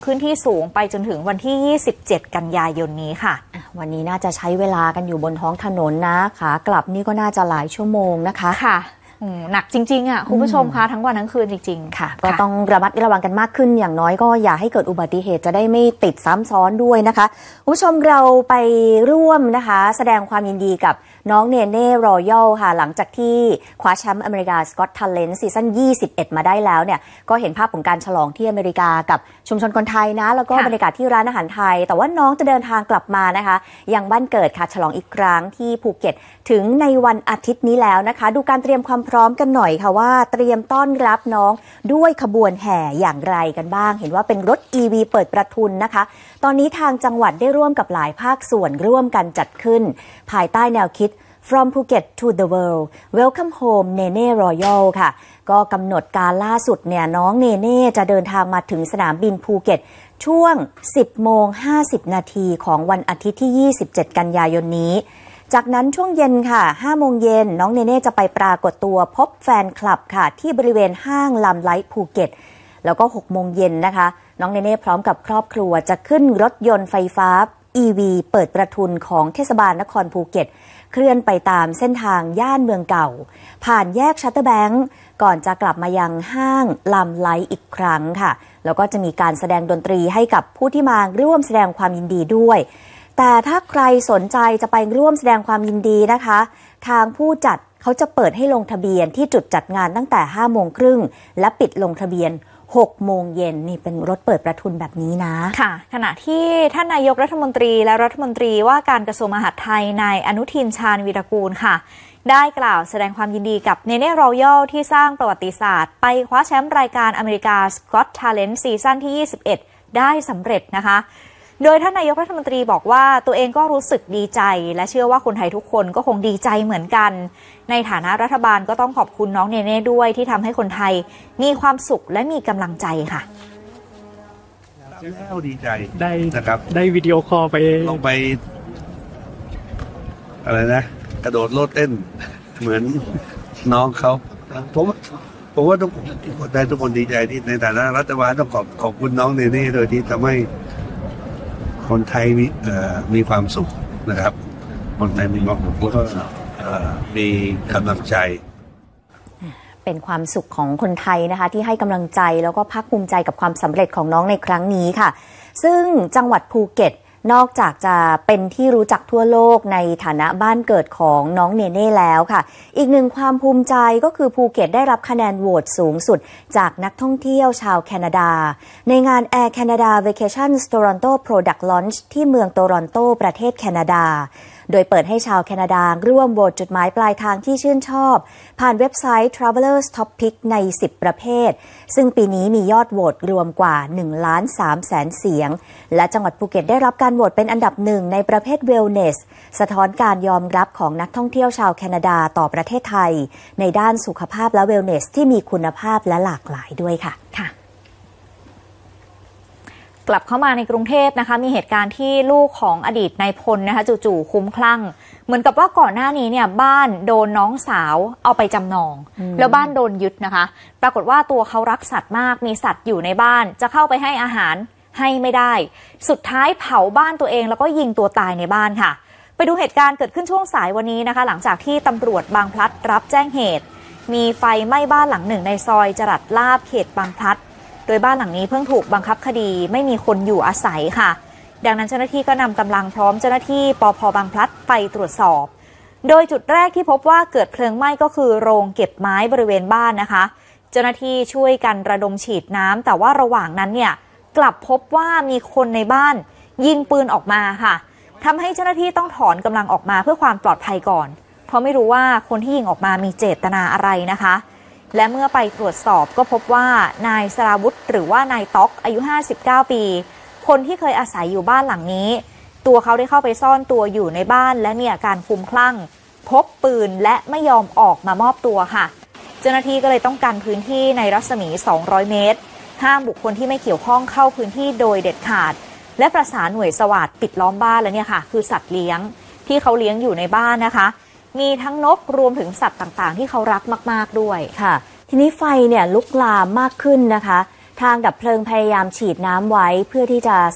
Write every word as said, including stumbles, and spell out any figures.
ขึ้นที่สูงไปจนถึงวันที่ยี่สิบเจ็ดกันยายนนี้ค่ะวันนี้น่าจะใช้เวลากันอยู่บนท้องถนนนะขากลับนี่ก็น่าจะหลายชั่วโมงนะคะค่ะหนักจริงๆอ่ะคุณผู้ชมคะทั้งวันทั้งคืนจริงๆค่ะก็ต้องระมัดระวังกันมากขึ้นอย่างน้อยก็อย่าให้เกิดอุบัติเหตุจะได้ไม่ติดซ้ำซ้อนด้วยนะคะคุณผู้ชมเราไปร่วมนะคะแสดงความยินดีกับน้องเนเน่รอยัลค่ะหลังจากที่คว้าแชมป์อเมริกาสกอตทัลเลนต์ซีซั่นยี่สิบเอ็ดมาได้แล้วเนี่ยก็เห็นภาพของการฉลองที่อเมริกากับชุมชนคนไทยนะแล้วก็บรรยากาศที่ร้านอาหารไทยแต่ว่าน้องจะเดินทางกลับมานะคะยังบ้านเกิดค่ะฉลองอีกครั้งที่ภูเก็ตถึงในวันอาทิตย์นี้แล้วนะคะดูการเตรียมความพร้อมกันหน่อยค่ะว่าเตรียมต้อนรับน้องด้วยขบวนแห่อย่างไรกันบ้างเห็นว่าเป็นรถ อี วี เปิดประทุนนะคะตอนนี้ทางจังหวัดได้ร่วมกับหลายภาคส่วนร่วมกันจัดขึ้นภายใต้แนวคิดFrom Phuket to the World Welcome Home Nene Royal ค่ะก็กำหนดการล่าสุดเนี่ยน้องเนเน่จะเดินทางมาถึงสนามบินภูเก็ตช่วง สิบโมงห้าสิบนาทีของวันอาทิตย์ที่ยี่สิบเจ็ดกันยายนนี้จากนั้นช่วงเย็นค่ะห้าโมงเย็นน้องเนเน่จะไปปรากฏตัวพบแฟนคลับค่ะที่บริเวณห้างลำไลท์ภูเก็ตแล้วก็หกโมงเย็นนะคะน้องเนเน่พร้อมกับครอบครัวจะขึ้นรถยนต์ไฟฟ้า อี วี เปิดประทุนของเทศบาลนครภูเก็ตเคลื่อนไปตามเส้นทางย่านเมืองเก่าผ่านแยกชัตเตอร์แบงก์ก่อนจะกลับมายังห้างลำไลท์อีกครั้งค่ะแล้วก็จะมีการแสดงดนตรีให้กับผู้ที่มาร่วมแสดงความยินดีด้วยแต่ถ้าใครสนใจจะไปร่วมแสดงความยินดีนะคะทางผู้จัดเขาจะเปิดให้ลงทะเบียนที่จุดจัดงานตั้งแต่ห้าโมงครึ่งและปิดลงทะเบียนหกโมงเย็นนี่เป็นรถเปิดประทุนแบบนี้นะค่ะขณะที่ท่านนายกรัฐมนตรีและรัฐมนตรีว่าการกระทรวงมหาดไทยนายอนุทินชาญวีรกูลค่ะได้กล่าวแสดงความยินดีกับเนเน่รอยัลที่สร้างประวัติศาสตร์ไปคว้าแชมป์รายการอเมริกาสกอตทัลเลนต์ซีซั่นที่ยี่สิบเอ็ดได้สำเร็จนะคะโดยท่านนายกรัฐมนตรีบอกว่าตัวเองก็รู้สึกดีใจและเชื่อว่าคนไทยทุกคนก็คงดีใจเหมือนกันในฐานะรัฐบาลก็ต้องขอบคุณน้องเนเน่ด้วยที่ทำให้คนไทยมีความสุขและมีกำลังใจค่ะแล้วดีใจได้นะครับได้วิดีโอคอลไปลงไปอะไรนะกระโดดโลดเต้นเหมือนน้องเขาผมผมว่าทุกคนได้ทุกคนดีใจที่ในฐานะรัฐบาลต้องขอบขอบคุณน้องเนเน่โดยที่ทำให้คนไทยมีมีความสุขนะครับคนไทยมีความสุขแล้วก็มีกำลังใจเป็นความสุขของคนไทยนะคะที่ให้กำลังใจแล้วก็ภาคภูมิใจกับความสำเร็จของน้องในครั้งนี้ค่ะซึ่งจังหวัดภูเก็ตนอกจากจะเป็นที่รู้จักทั่วโลกในฐานะบ้านเกิดของน้องเนเน่แล้วค่ะอีกหนึ่งความภูมิใจก็คือภูเก็ตได้รับคะแนนโหวตสูงสุดจากนักท่องเที่ยวชาวแคนาดาในงาน Air Canada Vacations Toronto Product Launch ที่เมืองโตรอนโตประเทศแคนาดาโดยเปิดให้ชาวแคนาดาร่วมโหวตจุดหมายปลายทางที่ชื่นชอบผ่านเว็บไซต์ Travelers Top Pick ในสิบประเภทซึ่งปีนี้มียอดโหวตรวมกว่า หนึ่งล้านสามแสน เสียงและจังหวัดภูเก็ตได้รับการโหวตเป็นอันดับหนึ่งในประเภท Wellness สะท้อนการยอมรับของนักท่องเที่ยวชาวแคนาดาต่อประเทศไทยในด้านสุขภาพและ Wellness ที่มีคุณภาพและหลากหลายด้วยค่ะค่ะกลับเข้ามาในกรุงเทพนะคะมีเหตุการณ์ที่ลูกของอดีตนายพลนะคะจู่ๆคลุ้มคลั่งเหมือนกับว่าก่อนหน้านี้เนี่ยบ้านโดนน้องสาวเอาไปจำนองแล้วบ้านโดนยึดนะคะปรากฏว่าตัวเขารักสัตว์มากมีสัตว์อยู่ในบ้านจะเข้าไปให้อาหารให้ไม่ได้สุดท้ายเผาบ้านตัวเองแล้วก็ยิงตัวตายในบ้านค่ะไปดูเหตุการณ์เกิดขึ้นช่วงสายวันนี้นะคะหลังจากที่ตำรวจบางพลัดรับแจ้งเหตุมีไฟไหม้บ้านหลังหนึ่งในซอยจรัสลาภเขตบางพลัดโดยบ้านหลังนี้เพิ่งถูกบังคับคดีไม่มีคนอยู่อาศัยค่ะดังนั้นเจ้าหน้าที่ก็นำกำลังพร้อมเจ้าหน้าที่ปภ.บางพลัดไปตรวจสอบโดยจุดแรกที่พบว่าเกิดเพลิงไหม้ก็คือโรงเก็บไม้บริเวณบ้านนะคะเจ้าหน้าที่ช่วยกันระดมฉีดน้ำแต่ว่าระหว่างนั้นเนี่ยกลับพบว่ามีคนในบ้านยิงปืนออกมาค่ะทำให้เจ้าหน้าที่ต้องถอนกำลังออกมาเพื่อความปลอดภัยก่อนเพราะไม่รู้ว่าคนที่ยิงออกมามีเจตนาอะไรนะคะและเมื่อไปตรวจสอบก็พบว่านายสราวุธหรือว่านายต๊อกอายุห้าสิบเก้าปีคนที่เคยอาศัยอยู่บ้านหลังนี้ตัวเขาได้เข้าไปซ่อนตัวอยู่ในบ้านและมีอาการคลุ้มคลั่งพกปืนและไม่ยอมออกมามอบตัวค่ะเจ้าหน้าที่ก็เลยต้องกันพื้นที่ในรัศมีสองร้อยเมตรห้ามบุคคลที่ไม่เกี่ยวข้องเข้าพื้นที่โดยเด็ดขาดและประสานหน่วยสวัสดิ์ปิดล้อมบ้านแล้วเนี่ยค่ะคือสัตว์เลี้ยงที่เขาเลี้ยงอยู่ในบ้านนะคะมีทั้งนกรวมถึงสัตว์ต่างๆที่เขารักมากๆด้วยค่ะทีนี้ไฟเนี่ยลุกลามมากขึ้นนะคะทางดับเพลิงพยายามฉีดน้ำไว้เพื่อที่จะ